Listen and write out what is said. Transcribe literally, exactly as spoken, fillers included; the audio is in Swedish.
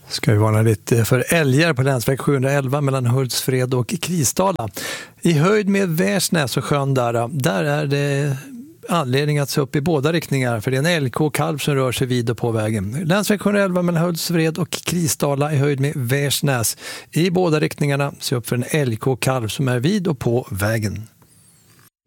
Ska vi varna lite för älgar på länsväg sjuhundraelva mellan Hultsfred och Kristala. I höjd med Värsnäs och sjön där, där är det anledning att se upp i båda riktningar, för det är en älgko-kalv som rör sig vid och på vägen. Länsväg sjuhundraelva mellan Hultsfred och Kristala i höjd med Värsnäs. I båda riktningarna se upp för en älgko-kalv som är vid och på vägen.